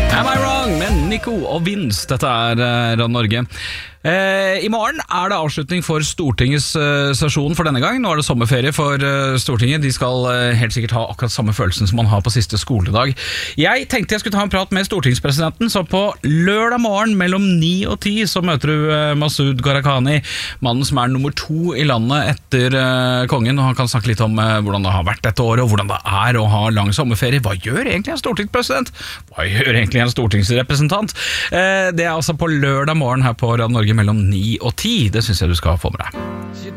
Am I wrong? Men Nico og Vince, dette Radio Norge. I morgen det avslutning for Stortingets sesjon for denne gang. Nå det sommerferie for Stortinget. De skal helt sikkert ha akkurat samme følelsen som man har på siste skoledag. Jeg tenkte jeg skulle ta en prat med stortingspresidenten, så på lørdag morgen mellom 9 og 10 så møter du Masud Gharahkhani, mannen som nummer 2 i landet etter kongen, og han kan snakke litt om hvordan det har vært dette året, og hvordan det å ha lang sommerferie. Hva gjør egentlig en stortingspresident? Hva gjør egentlig en stortingsrepresentant? Det altså på lørdag morgen her på Radio Norge mellom 9 og 10. Det synes jeg du skal få med deg.